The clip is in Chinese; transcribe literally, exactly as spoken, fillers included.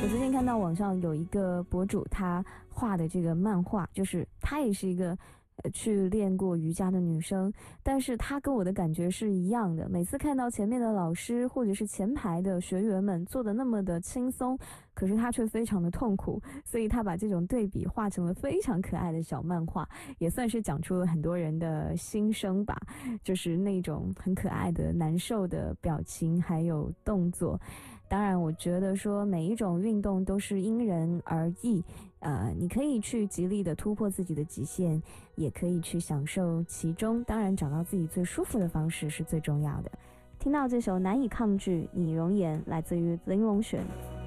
我最近看到网上有一个博主，他画的这个漫画，就是她也是一个呃去练过瑜伽的女生，但是她跟我的感觉是一样的。每次看到前面的老师或者是前排的学员们做的那么的轻松，可是她却非常的痛苦，所以她把这种对比画成了非常可爱的小漫画，也算是讲出了很多人的心声吧，就是那种很可爱的难受的表情还有动作。当然我觉得说每一种运动都是因人而异，呃，你可以去极力的突破自己的极限，也可以去享受其中，当然找到自己最舒服的方式是最重要的。听到这首难以抗拒你容颜，来自于玲珑璇。